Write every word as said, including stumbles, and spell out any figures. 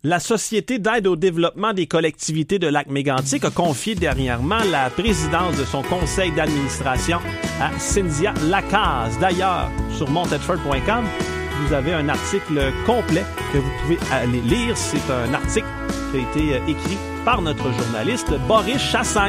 La Société d'aide au développement des collectivités de Lac-Mégantic a confié dernièrement la présidence de son conseil d'administration à Cynthia Lacaze. D'ailleurs, sur montedford point com, vous avez un article complet que vous pouvez aller lire. C'est un article qui a été écrit par notre journaliste Boris Chassagne.